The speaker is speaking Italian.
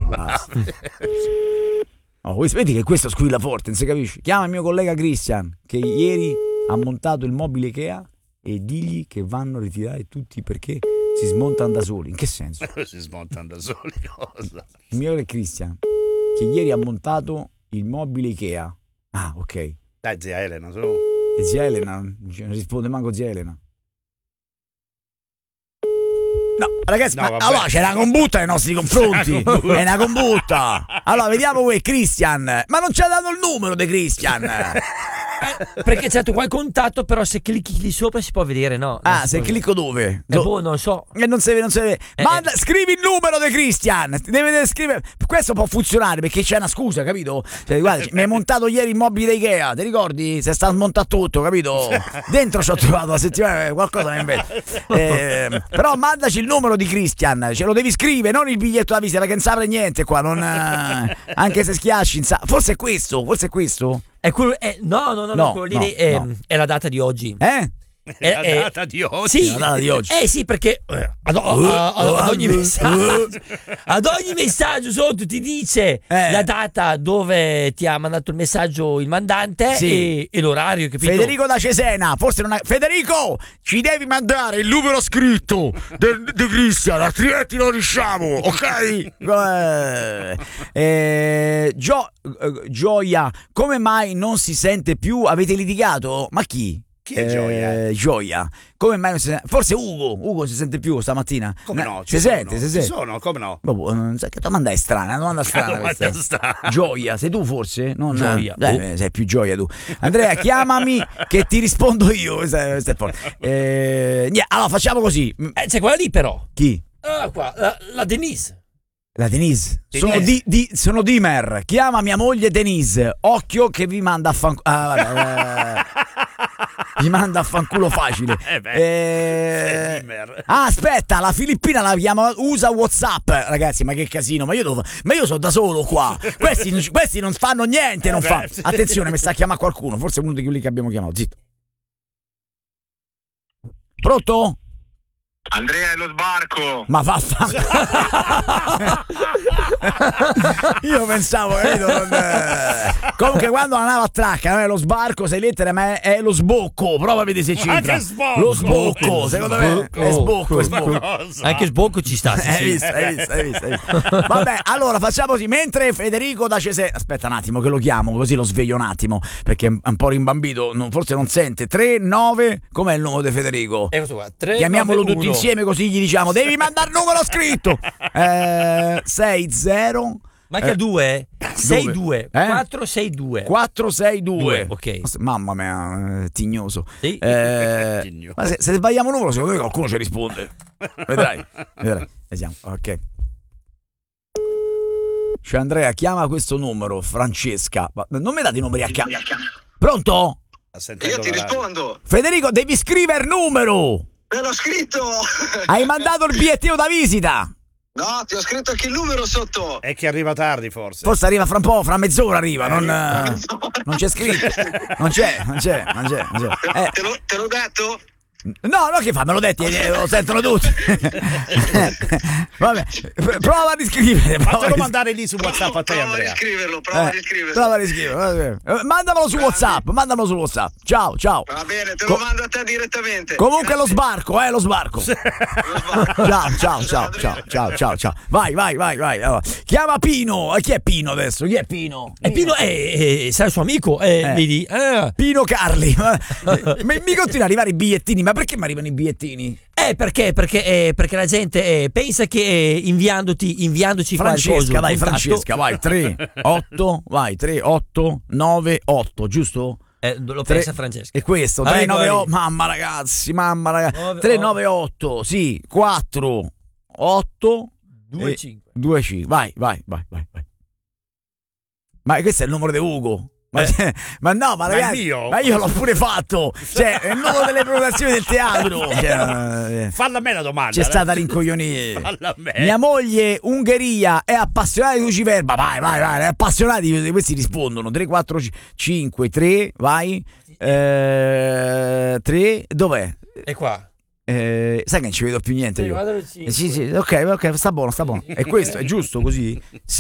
basta. Oh, vedi che questo squilla forte, non si capisce. Chiama il mio collega Christian, che ieri ha montato il mobile Ikea, e digli che vanno a ritirare tutti perché si smontano da soli. In che senso? Si smontano da soli cosa? Il mio collega Christian, che ieri ha montato il mobile Ikea. Ah, ok. Dai, zia Elena, su. E zia Elena, non risponde manco zia Elena. No, ragazzi, No, ma vabbè. allora c'è una combutta nei nostri confronti. È una combutta. Allora, vediamo qui Christian. Ma non ci ha dato il numero di Christian. Perché c'è qualche contatto, però se clicchi lì sopra si può vedere, no? Ah, se clicco dove? Non so. Non si vede. Manda, scrivi il numero di Christian. Deve scrivere. Questo può funzionare perché c'è una scusa, capito? Cioè, guarda, mi hai montato ieri il mobile Ikea, ti ricordi? Si è stato smontato tutto, capito? Dentro ci ho trovato la settimana qualcosa mi invece. Però mandaci il numero di Christian, ce lo devi scrivere, non il biglietto da visita, perché non saprei niente qua, non, anche se schiacci, forse è questo. È quello, no, quello lì è la data di oggi. È la data di oggi. Sì, la data di oggi. Sì, perché ad ogni messaggio sotto ti dice la data dove ti ha mandato il messaggio il mandante e l'orario, capito? Federico da Cesena, forse non ha... Federico, ci devi mandare il numero scritto di Christian, altrimenti non riusciamo, ok? Gioia, come mai non si sente più? Avete litigato? Ma chi? Chi è Gioia? Gioia. Come mai non si sente? Forse Ugo si sente più stamattina? Come no? Si sente. Come no? Che domanda è strana, una domanda strana. Gioia, sei tu forse? Non Gioia. Sei più Gioia tu. Andrea, chiamami che ti rispondo io. Allora facciamo così. C'è quella lì però. Chi? Qua, la Denise. La Denise. Sono Dimer. Chiama mia moglie Denise. Occhio che vi manda a fanculo. Vi manda a fanculo facile. Aspetta, la Filippina la chiama, usa WhatsApp. Ragazzi, ma che casino, ma io sono da solo qua. Questi non fanno niente, non fanno. Attenzione, mi sta a chiamare qualcuno, forse uno di quelli che abbiamo chiamato. Zitto. Pronto? Andrea è lo sbarco. Ma io pensavo, comunque quando la nave attracca non è lo sbarco, 6 lettere, ma è lo sbocco. Prova a vedere se c'entra. Lo sbocco, secondo me è sbocco. Anche sbocco ci sta. Hai visto. Vabbè, allora facciamo così. Mentre Federico da Cesena, aspetta un attimo che lo chiamo, così lo sveglio un attimo, perché è un po' rimbambito, forse non sente. 39, com'è il numero di Federico? Questo qua, 3, chiamiamolo 9, tutti insieme, così gli diciamo devi mandare il numero scritto. 60. Ma che 2? 62 462 462. Ok. Mamma mia, tignoso. Sì. Ma se sbagliamo numero, secondo me qualcuno ci risponde. Vedrai. Vediamo. Ok. Cioè, Andrea, chiama questo numero, Francesca. Non mi date i numeri a chiamare. Pronto? Io ti rispondo. Federico, devi scrivere il numero. Me l'ho scritto. Hai mandato il bigliettino da visita. No, ti ho scritto anche il numero sotto. È che arriva tardi, forse. Forse arriva fra un po', fra mezz'ora arriva. Non c'è scritto. Non c'è. Te l'ho detto? No, che fa? Me l'ho detto, lo sentono tutti. Vabbè, prova a riscrivere. Fatelo mandare lì su WhatsApp a te, Andrea. Prova a riscriverlo. Mandamelo su WhatsApp. Ciao. Va bene, te lo mando a te direttamente. Comunque lo sbarco. Ciao. Vai. Allora, chiama Pino. Chi è Pino adesso? Chi è Pino? Pino sai il suo amico, vedi? Pino Carli. Mi continua ad arrivare i bigliettini. Ma perché mi arrivano i bigliettini? Perché la gente pensa che inviandoci Francesca, qualcosa, Francesca, vai 3898, giusto? Lo pensa Francesca. E questo 398, mamma ragazzi, 398, sì, 4 8 25. Vai. Ma questo è il numero di Ugo. Ma no, ma ragazzi, ma io l'ho pure fatto. Cioè, è il numero delle prenotazioni del teatro. Falla a me la domanda. C'è stata rincoglionire. Mia moglie Ungheria è appassionata di Luciferba. Vai, è appassionata di questi rispondono. 3, 4, 5, 3, vai. 3, dov'è? È qua. Sai che non ci vedo più niente io. Sì, sì, ok, sta buono. E questo è giusto così?